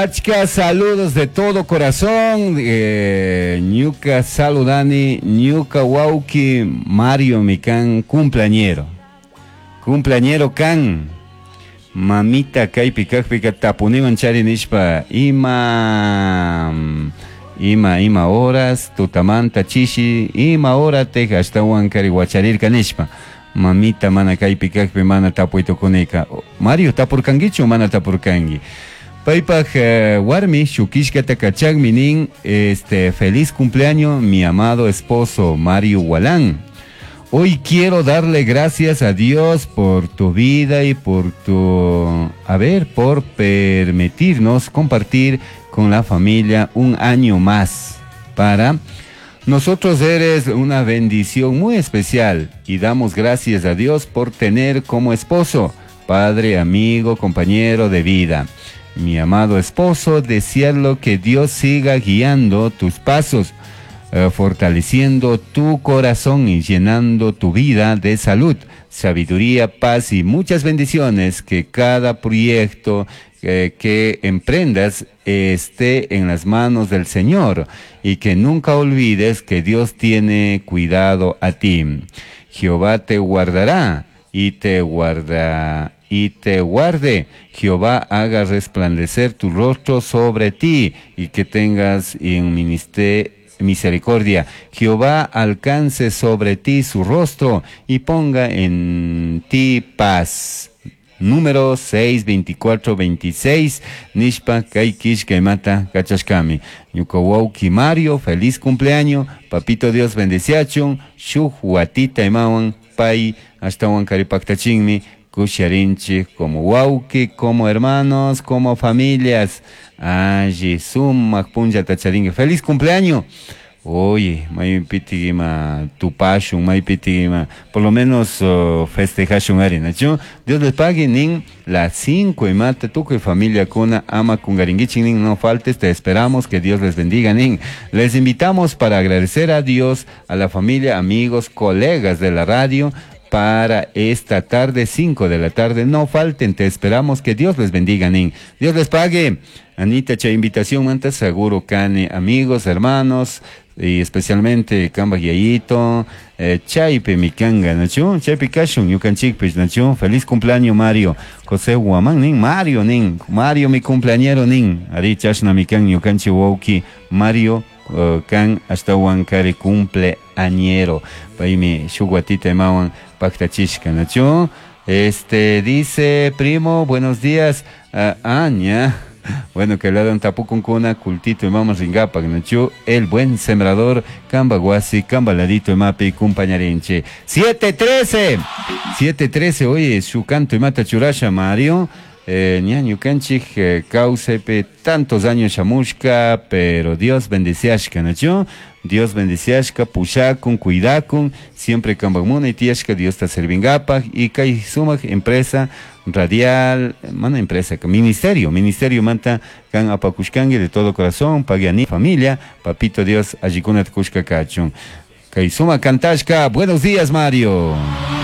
Achka, saludos de todo corazón. Ñuka saludani, Ñuka Wauki, Mario Mikan, cumpleañero. Cumpleañero kan. Mamita kaypi kakpika tapuniman chari nishpa ima horas tutamanta chishi ima hora teja ashtawan kari wacharirka nishpa. Mamita mana kaypi kakpi mana tapuytukunika. Mario tapurkangichu mana tapurkangi. Paypaj warmi shukishkata kachagmi nin feliz cumpleaños mi amado esposo Mario Walán. Hoy quiero darle gracias a Dios por tu vida y por por permitirnos compartir con la familia un año más. Para nosotros eres una bendición muy especial y damos gracias a Dios por tener como esposo, padre, amigo, compañero de vida. Mi amado esposo, desearlo que Dios siga guiando tus pasos, fortaleciendo tu corazón y llenando tu vida de salud, sabiduría, paz y muchas bendiciones. Que cada proyecto que emprendas esté en las manos del Señor y que nunca olvides que Dios tiene cuidado a ti. Jehová te guardará y te guarde. Jehová haga resplandecer tu rostro sobre ti y que tengas en misericordia. Jehová alcance sobre ti su rostro y ponga en ti paz. Número 6, 24, 26. Nishpa Kaikish Kaimata Kachashkami. Ñukawauki Mario, feliz cumpleaños. Papito Dios bendeciachun. Shuhuatita Imawan Pai. Hasta Huancaripactachinmi. Kusharinchi como Wauki, como hermanos, como familias. Allí suma punja tacharinga. Feliz cumpleaños. Oye, may pitigima tu passion, may pitigima, por lo menos festejashun arena. Dios les pague nin las 5 y mata tu que familia kuna ama kungaringichin nin no faltes, te esperamos, que Dios les bendiga nin. Les invitamos para agradecer a Dios, a la familia, amigos, colegas de la radio, para esta tarde, 5 de la tarde. No falten, te esperamos, que Dios les bendiga, nin. Dios les pague. Anita, cha invitación, antes seguro, cane, amigos, hermanos, y especialmente Kamba Guiayito, Chaipe Mikanga, ¿no? Chaipe Kashun, Yukanchikpich, ¿no? Feliz cumpleaños, Mario. José Guamán, nin, Mario, mi cumpleañero, nin. Ari Chashna Mikan, Yukanchi Wauki, Mario, Kan, hasta Huancari cumpleañero. Paimi, Shuguatita Emawan, Pactachishka, ¿no? Dice, primo, buenos días, Aña. Bueno, que le dan tapu con cuna, cultito y vamos ringapa, ¿no? El buen sembrador, Cambaguasi, Cambaladito y mapi, compañarinche. 7:13, oye, su canto y mata churasha, Mario. Ñaño canchik, causepe, tantos años chamushka, pero Dios bendeciashka, ¿no? Dios bendeciashka, pushakun, cuidakun, siempre Cambagmuna y tiashka, Dios te servingapa, y kai sumak, empresa radial, mana empresa, ministerio manta, kan apakushkangi de todo corazón, pagiani, familia, papito Dios, ajikunat kushka kachun. Kai suma kantashka, buenos días, Mario.